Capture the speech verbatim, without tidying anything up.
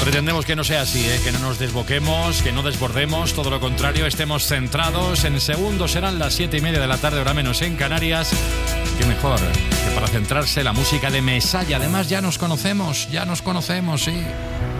Pretendemos que no sea así, ¿eh? Que no nos desboquemos, que no desbordemos, todo lo contrario, estemos centrados. En segundos serán las siete y media de la tarde, hora menos en Canarias. Qué mejor que para centrarse la música de Mesaya. Además ya nos conocemos, ya nos conocemos, sí.